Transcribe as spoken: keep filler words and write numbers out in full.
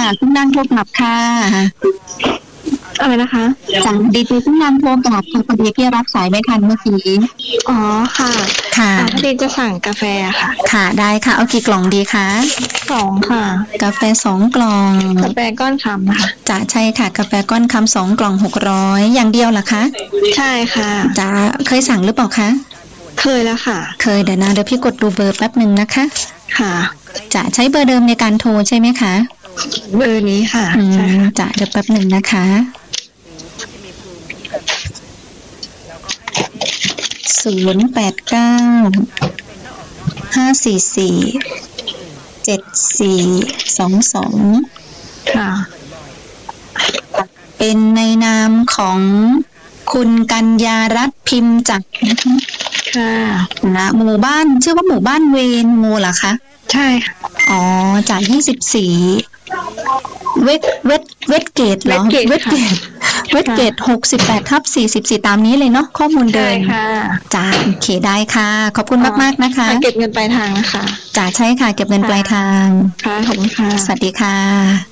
คุณนางโทรกลับค่ะอะไรนะคะสั่งดีดีคุณนางโทรกลับค่ะพอดีพี่รับสายไม่ทันเมื่อกี้อ๋อค่ะค่ะพอดีจะสั่งกาแฟค่ะค่ะได้ค่ะเอากี่กล่องดีคะสองค่ะกาแฟสองกล่องกาแฟก้อนคำนะคะจะใช่ค่ะกาแฟก้อนคำสองกล่องหกร้อยอย่างเดียวเหรอคะใช่ค่ะจะเคยสั่งหรือเปล่าคะเคยแล้วค่ะเคยเดี๋ยวนะเดี๋ยวพี่กดดูเบอร์แป๊บหนึ่งนะคะค่ะจะใช้เบอร์เดิมในการโทรใช่ไหมคะเบอร์นี้ค่ะใช่จะเดี๋ยวแป๊บหนึ่งนะคะศูนย์แปดเก้าห้าสี่สี่เจ็ดสี่สองสองค่ะเป็นในนามของคุณกัญญารัตน์พิมพ์จักรนะคะค่ะนะหมู่บ้านชื่อว่าหมู่บ้านเวนงูเหรอคะใช่ค่ะอ๋อจากยี่สิบสี่เวทเวทเวทเกตเหรอเวทเกตเวทเกตหกสิบแปดทับสี่สิบสี่ตามนี้เลยเนาะข้อมูลเดิมค่ะจ้าโอเคได้ค่ะขอบคุณมากมากนะคะเก็บเงินปลายทางนะคะจ้าใช่ค่ะเก็บเงินปลายทางค่ะขอบคุณค่ะสวัสดีค่ะ